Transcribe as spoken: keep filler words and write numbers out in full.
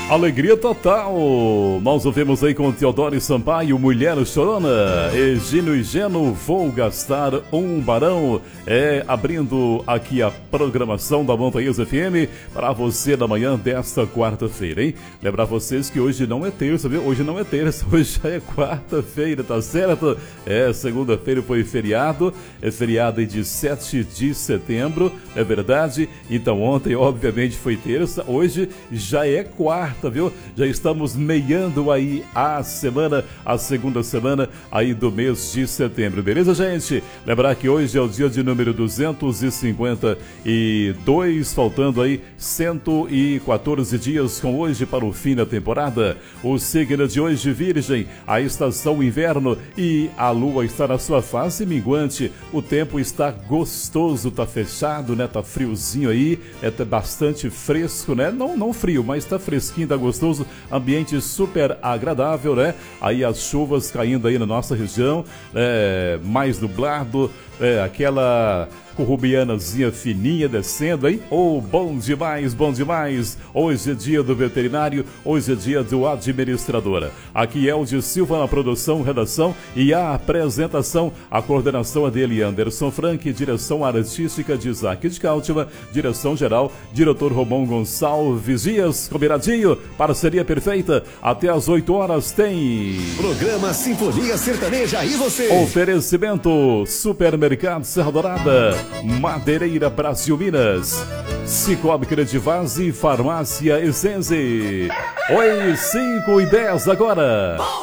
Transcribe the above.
Alegria total! Nós ouvimos aí com Teodoro Sampaio, Mulher Chorona, Egino e Geno, Vou Gastar um Barão. É, abrindo aqui a programação da Montanhas F M para você na manhã desta quarta-feira, hein? Lembrar vocês que hoje não é terça, viu? Hoje não é terça, hoje já é quarta-feira, tá certo? É, segunda-feira foi feriado, é feriado de sete de setembro, é verdade? Então ontem, obviamente, foi terça, hoje já é quarta. Viu? Já estamos meiando aí a semana, a segunda semana aí do mês de setembro, beleza, gente? Lembrar que hoje é o dia de número duzentos e cinquenta e dois, faltando aí cento e quatorze dias com hoje para o fim da temporada. O signo de hoje, Virgem, a estação inverno e a lua está na sua fase minguante. O tempo está gostoso, tá fechado, né? Tá friozinho aí, é tá bastante fresco, né? Não, não frio, mas tá fresquinho, tá gostoso, ambiente super agradável, né? Aí as chuvas caindo aí na nossa região, é, mais nublado, é, aquela corrubianazinha fininha descendo, hein? Oh, bom demais, bom demais. Hoje é dia do veterinário, hoje é dia do administrador. Aqui é o de Silva na produção, redação e a apresentação. A coordenação é dele, Anderson Frank, direção artística de Isaac de Cáltima, direção geral, diretor Romão Gonçalves Dias, combinadinho, parceria perfeita. Até às oito horas tem programa Sinfonia Sertaneja e você. Oferecimento Supermercado Serra Dourada, Madeireira Brasil Minas, Cicobi Credivase, Farmácia Essenze. Oi, cinco e dez agora.